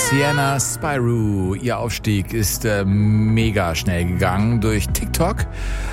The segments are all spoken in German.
Sienna Spyro, ihr Aufstieg ist mega schnell gegangen durch TikTok.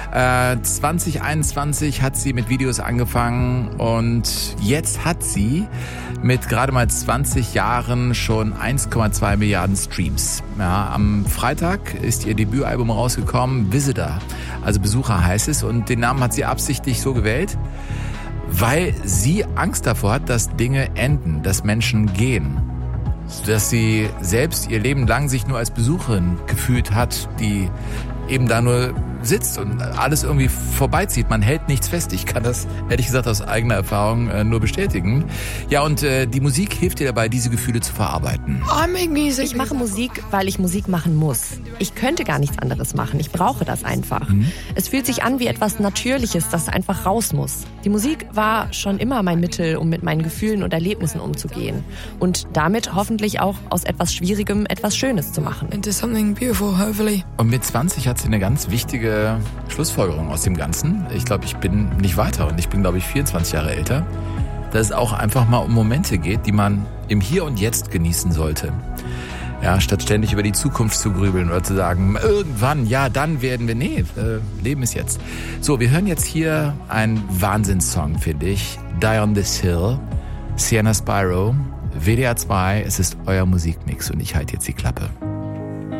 2021 hat sie mit Videos angefangen und jetzt hat sie mit gerade mal 20 Jahren schon 1,2 Milliarden Streams. Ja, am Freitag ist ihr Debütalbum rausgekommen, Visitor, also Besucher heißt es, und den Namen hat sie absichtlich so gewählt, weil sie Angst davor hat, dass Dinge enden, dass Menschen gehen. Dass sie selbst ihr Leben lang sich nur als Besucherin gefühlt hat, die eben da nur sitzt und alles irgendwie vorbeizieht. Man hält nichts fest. Ich kann das, ehrlich gesagt, aus eigener Erfahrung nur bestätigen. Ja, und die Musik hilft dir dabei, diese Gefühle zu verarbeiten. Ich mache Musik, weil ich Musik machen muss. Ich könnte gar nichts anderes machen. Ich brauche das einfach. Es fühlt sich an wie etwas Natürliches, das einfach raus muss. Die Musik war schon immer mein Mittel, um mit meinen Gefühlen und Erlebnissen umzugehen. Und damit hoffentlich auch aus etwas Schwierigem etwas Schönes zu machen. Und mit 20 hat sie eine ganz wichtige Schlussfolgerung aus dem Ganzen. Ich glaube, ich bin nicht weiter und ich bin, glaube ich, 24 Jahre älter. Dass es auch einfach mal um Momente geht, die man im Hier und Jetzt genießen sollte. Ja, statt ständig über die Zukunft zu grübeln oder zu sagen, irgendwann, ja, dann werden wir, Leben ist jetzt. So, wir hören jetzt hier einen Wahnsinnssong, finde ich. Die on this Hill, Sienna Spyro, WDR 2, es ist euer Musikmix und ich halte jetzt die Klappe.